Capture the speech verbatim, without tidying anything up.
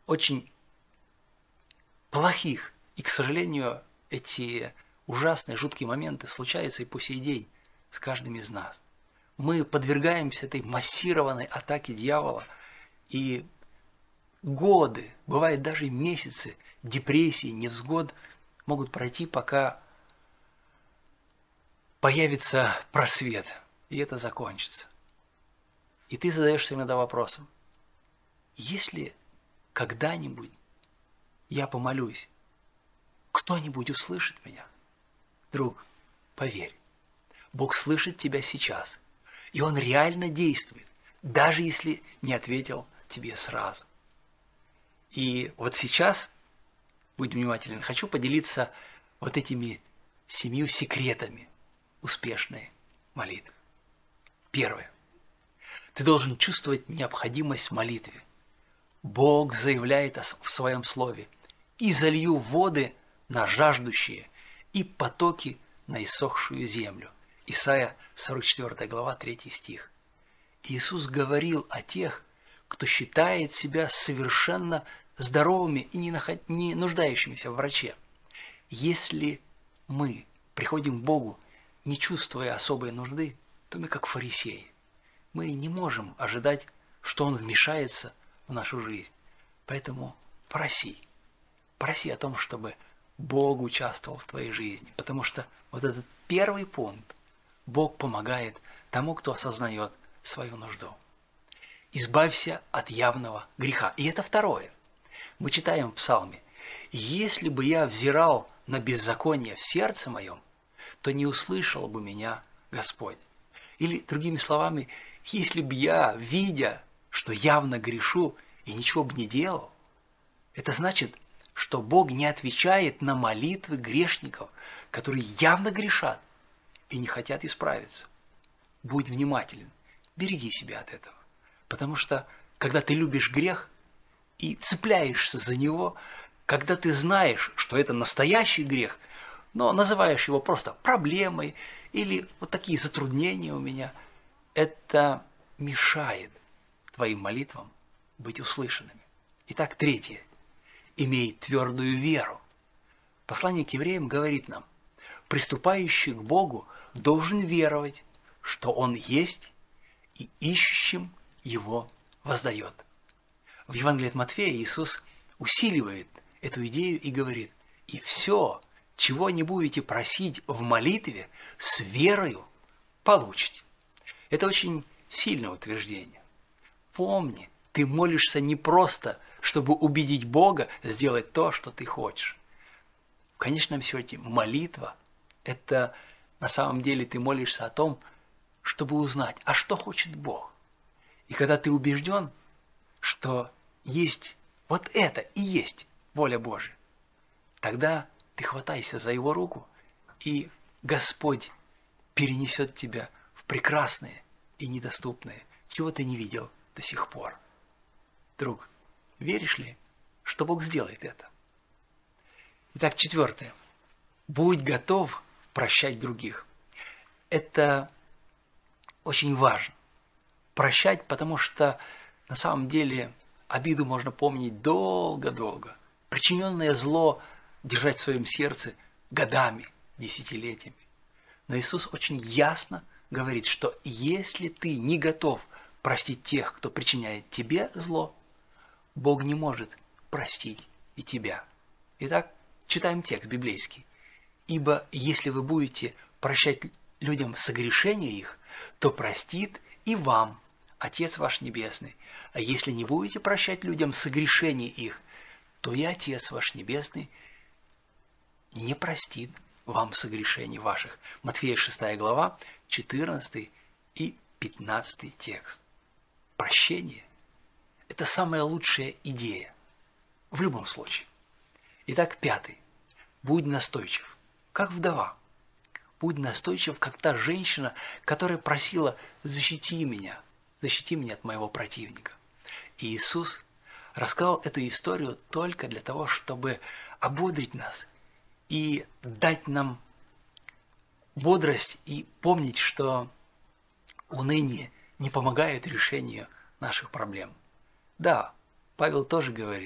очень плохих. И, к сожалению, эти ужасные, жуткие моменты случаются и по сей день с каждым из нас. Мы подвергаемся этой массированной атаке дьявола, и годы, бывает даже месяцы депрессии, невзгод могут пройти, пока появится просвет, и это закончится. И ты задаешься иногда вопросом: если когда-нибудь я помолюсь, кто-нибудь услышит меня? Друг, поверь, Бог слышит тебя сейчас, и Он реально действует, даже если не ответил тебе сразу. И вот сейчас, будь внимателен, хочу поделиться вот этими семью секретами успешной молитвы. Первое. Ты должен чувствовать необходимость в молитве. Бог заявляет в Своем Слове: «И залью воды на жаждущие, и потоки на иссохшую землю». Исайя сорок четвёртая глава, третий стих. Иисус говорил о тех, кто считает себя совершенно здоровыми и не, наход... не нуждающимися в враче. Если мы приходим к Богу, не чувствуя особой нужды, то мы как фарисеи. Мы не можем ожидать, что Он вмешается в нашу жизнь. Поэтому проси. Проси о том, чтобы Бог участвовал в твоей жизни. Потому что вот этот первый пункт: Бог помогает тому, кто осознает свою нужду. Избавься от явного греха. И это второе. Мы читаем в Псалме: «Если бы я взирал на беззаконие в сердце моем, то не услышал бы меня Господь». Или, другими словами, если бы я, видя, что явно грешу, и ничего бы не делал, это значит, что Бог не отвечает на молитвы грешников, которые явно грешат и не хотят исправиться. Будь внимателен, береги себя от этого. Потому что, когда ты любишь грех и цепляешься за него, когда ты знаешь, что это настоящий грех, но называешь его просто проблемой или вот такие затруднения у меня, это мешает твоим молитвам быть услышанными. Итак, третье. Имей твердую веру. Послание к евреям говорит нам: приступающий к Богу должен веровать, что Он есть, и ищущим Его воздает. В Евангелии от Матфея Иисус усиливает эту идею и говорит: и все, чего не будете просить в молитве, с верою получите. Это очень сильное утверждение. Помни, ты молишься не просто, чтобы убедить Бога сделать то, что ты хочешь. В конечном счете, молитва – это на самом деле ты молишься о том, чтобы узнать, а что хочет Бог. И когда ты убежден, что есть вот это и есть воля Божия, тогда ты хватайся за Его руку, и Господь перенесет тебя в прекрасное и недоступное, чего ты не видел до сих пор. Друг, веришь ли, что Бог сделает это? Итак, четвертое. Будь готов прощать других. Это очень важно. Прощать, потому что на самом деле обиду можно помнить долго-долго. Причиненное зло держать в своем сердце годами, десятилетиями. Но Иисус очень ясно говорит, что если ты не готов простить тех, кто причиняет тебе зло, Бог не может простить и тебя. Итак, читаем текст библейский. «Ибо если вы будете прощать людям согрешения их, то простит и вам Отец ваш Небесный. А если не будете прощать людям согрешения их, то и Отец ваш Небесный не простит вам согрешений ваших». Матфея шестая глава, четырнадцатый и пятнадцатый текст. Прощение – это самая лучшая идея в любом случае. Итак, пятый. Будь настойчив, как вдова. Будь настойчив, как та женщина, которая просила: «Защити меня, защити меня от моего противника». И Иисус рассказал эту историю только для того, чтобы ободрить нас и дать нам бодрость и помнить, что уныние не помогает решению наших проблем. Да, Павел тоже говорит: